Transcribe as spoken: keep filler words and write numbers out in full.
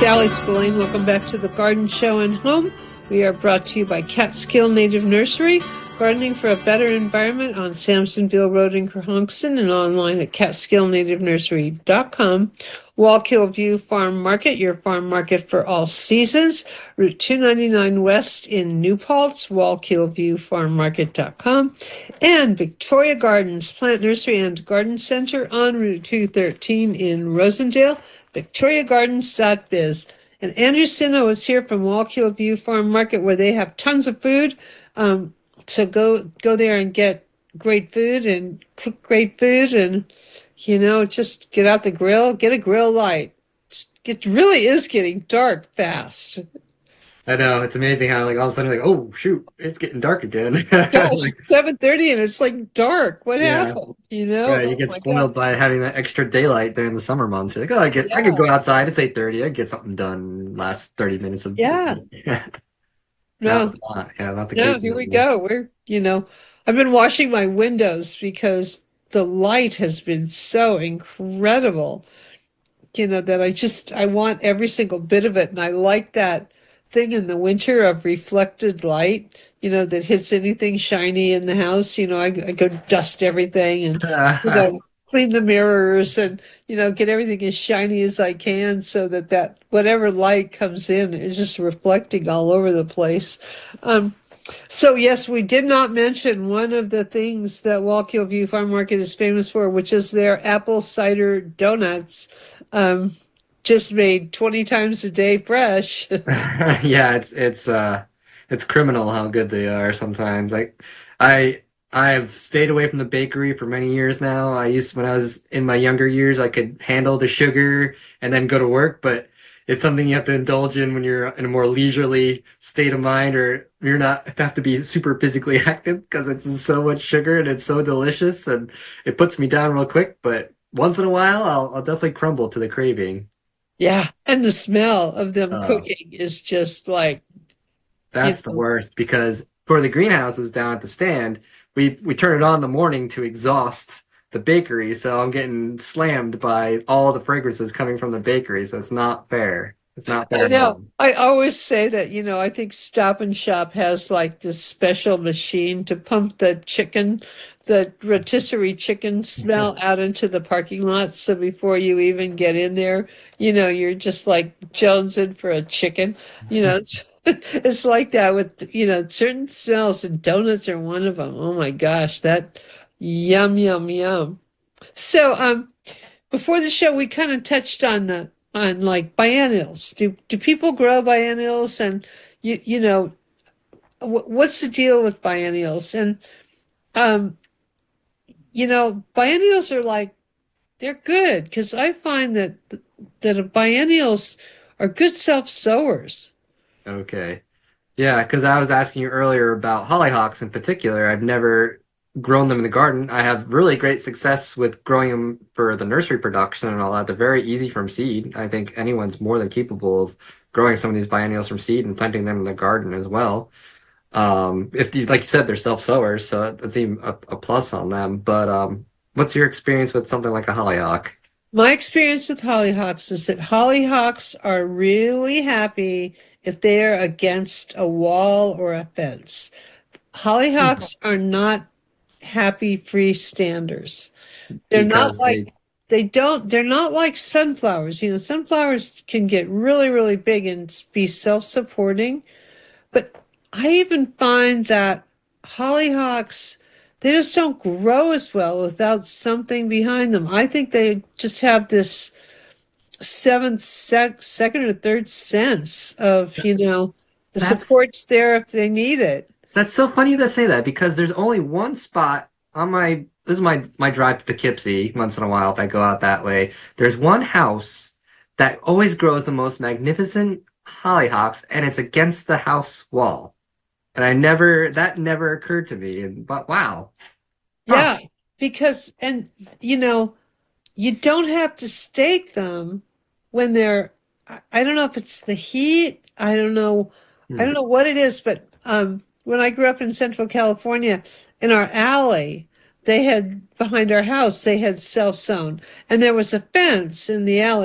Sally Spillane. Welcome back to the Garden Show and Home. We are brought to you by Catskill Native Nursery, gardening for a better environment on Samsonville Road in Kerhonkson and online at catskill native nursery dot com. Wallkill View Farm Market, your farm market for all seasons. Route two ninety-nine West in New Paltz, wallkill view farm market dot com. And Victoria Gardens, Plant Nursery and Garden Center on Route two thirteen in Rosendale, victoria gardens dot biz. And Andrew Sino is here from Wallkill View Farm Market, where they have tons of food. Um, so go go there and get great food and cook great food and, you know, just get out the grill, get a grill light. It really is getting dark fast. I know, it's amazing how like all of a sudden you're like, oh shoot, it's getting dark again. Gosh, Like, seven thirty and it's like dark. What yeah, happened? You know? right. You Oh get my spoiled God. by having that extra daylight during the summer months. You're like, oh, I get, I could Yeah. go outside. It's eight thirty. I could get something done last thirty minutes of. Yeah. Now No, it's not. Yeah, not the no, case here we anymore. go. We're, you know, I've been washing my windows because the light has been so incredible, you know, that I just, I want every single bit of it. And I like that thing in the winter of reflected light, you know, that hits anything shiny in the house. You know, I, I go dust everything and, you know, clean the mirrors and, you know, get everything as shiny as I can so that that whatever light comes in is just reflecting all over the place. Um, so yes, we did not mention one of the things that Wallkill View Farm Market is famous for, which is their apple cider donuts, um, just made twenty times a day fresh. Yeah, it's it's uh it's criminal how good they are sometimes. Like I I've stayed away from the bakery for many years now. I used when I was in my younger years, I could handle the sugar and then go to work, but it's something you have to indulge in when you're in a more leisurely state of mind or you're not have to be super physically active because it's so much sugar and it's so delicious and it puts me down real quick, but once in a while I'll I'll definitely crumble to the craving. Yeah, and the smell of them Uh, cooking is just like, you That's the know, worst because for the greenhouses down at the stand, we we turn it on in the morning to exhaust the bakery, so I'm getting slammed by all the fragrances coming from the bakery, so it's not fair. It's not I fair at know. all. I always say that, you know, I think Stop and Shop has like this special machine to pump the chicken, the rotisserie chicken smell out into the parking lot. So before you even get in there, you know, you're just like jonesing for a chicken. You know, it's it's like that with, you know, certain smells, and donuts are one of them. Oh my gosh, that yum, yum, yum. So, um, before the show, we kind of touched on the on like biennials. Do do people grow biennials, and you you know wh- what's the deal with biennials? And um, you know, biennials are like they're good because I find that that biennials are good self sowers. Okay. Yeah, because I was asking you earlier about hollyhocks in particular. I've never grown them in the garden. I have really great success with growing them for the nursery production and all that. They're very easy from seed. I think anyone's more than capable of growing some of these biennials from seed and planting them in the garden as well. Um, if you, like you said, they're self-sowers, so that's even a, a plus on them. But um, what's your experience with something like a hollyhock? My experience with hollyhocks is that hollyhocks are really happy if they're against a wall or a fence. Hollyhocks are not happy freestanders. They're not Because like they, they don't they're not like sunflowers. You know, sunflowers can get really, really big and be self-supporting, but I even find that hollyhocks they just don't grow as well without something behind them. I think they just have this seventh, sec, second or third sense of, you know, the that's support's there if they need it. that's so funny to say that because there's only one spot on my this is my my drive to Poughkeepsie once in a while if I go out that way. There's one house that always grows the most magnificent hollyhocks, and it's against the house wall. And I never that never occurred to me. And but wow, huh? Yeah, because, and, you know, you don't have to stake them when they're, I I don't know if it's the heat. I don't know. I Hmm. don't know what it is, but um, when I grew up in Central California, in our alley, they had behind our house, they had self-sown, and there was a fence in the alley.